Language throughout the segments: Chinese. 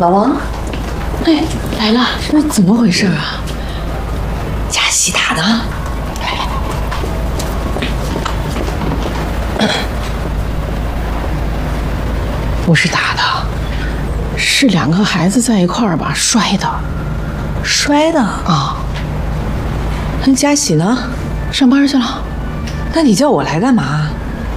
老王， 哎，来了，这怎么回事啊？ 佳喜打的。 不是打的，是2个孩子在一块儿吧摔的。 摔的啊？ 那佳喜呢？ 上班去了。 那你叫我来干嘛？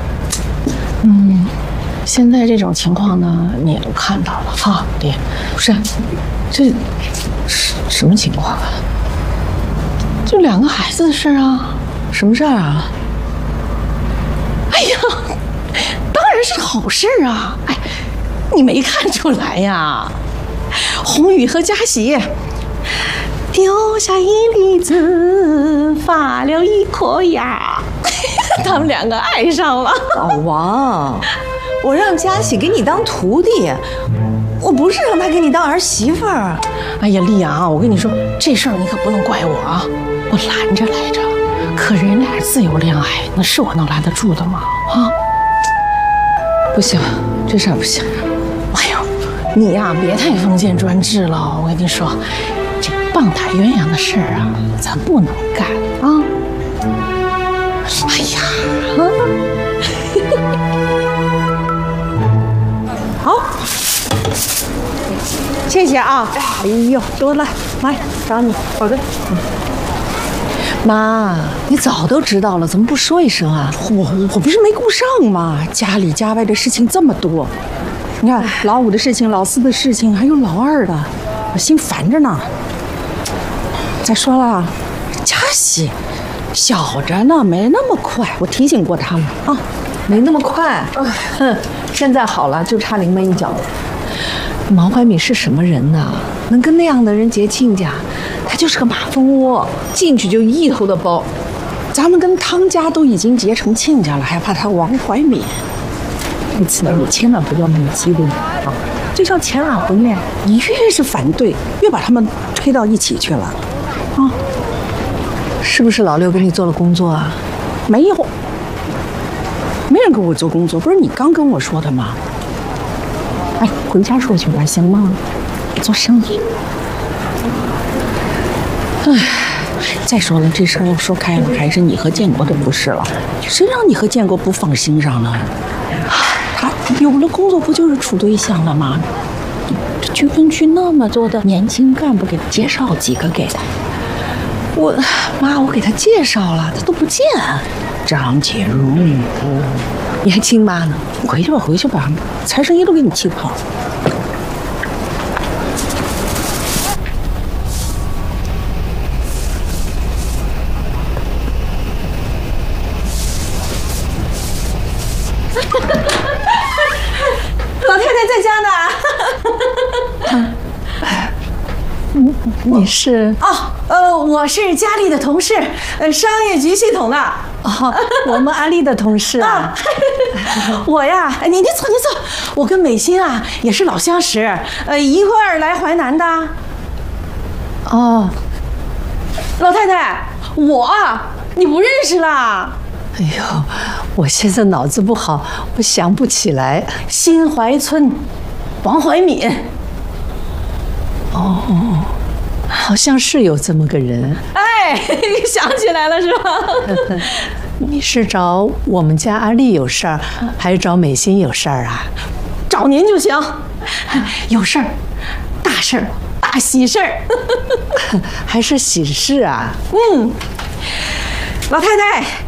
现在这种情况呢，你也都看到了哈，爹。不是，这什么情况啊？就2个孩子的事啊。 什么事儿啊？ 哎呀，当然是好事啊！哎，你没看出来呀？宏宇和佳喜丢下一粒子，发了一颗芽，他们2个爱上了。 老王，我让佳喜给你当徒弟，我不是让她给你当儿媳妇儿。 哎呀，丽阳，我跟你说，这事儿你可不能怪我啊，我拦着来着。可人俩自由恋爱，那是我能拦得住的吗？啊！ 不行，这事儿不行。 哎呦，你呀，别太封建专制了。我跟你说，这棒打鸳鸯的事儿啊，咱不能干啊！哎呀，好，谢谢啊！哎呦，多了，来找你。好的。 妈，你早都知道了，怎么不说一声啊？ 我不是没顾上吗？家里家外的事情这么多，你看老5的事情、老4的事情，还有老2的，我心烦着呢。再说了，佳喜小着呢，没那么快，我提醒过他了啊， 没那么快。现在好了，就差临门一脚了。毛怀敏是什么人呢？能跟那样的人结亲家？他就是个马蜂窝，进去就一头的包。 咱们跟汤家都已经结成亲家了，还怕他王怀敏？这次呢，你千万不要那么激动啊！就像前2回呢，你越是反对，越把他们推到一起去了，啊！ 是不是老6跟你做了工作啊？ 没有，没人跟我做工作，不是你刚跟我说的吗？哎，回家说去吧，行吗？做生意。哎，再说了，这事儿要说开了，还是你和建国的不是了。谁让你和建国不放心上了？他有了工作，不就是处对象了吗？这居分区那么多的年轻干部，给他介绍几个给他。 妈，我给他介绍了，他都不见。 张洁如， 你还亲妈呢？ 回去吧，回去吧，财神爷都给你气跑。 老太太在家呢。 你是？ 我是佳丽的同事，商业局系统的。 哦，我们安利的同事啊。 我呀，你坐，我跟美心啊也是老相识，一块儿来淮南的。 哦， 老太太，你不认识啦？ 哎呦，我现在脑子不好，我想不起来。 新怀村，王怀敏。 哦，好像是有这么个人。 哎，你想起来了是吧？ 你是找我们家阿丽有事儿，还是找美心有事儿啊？ 找您就行。有事儿，大事儿，大喜事儿。 还是喜事啊？ 老太太。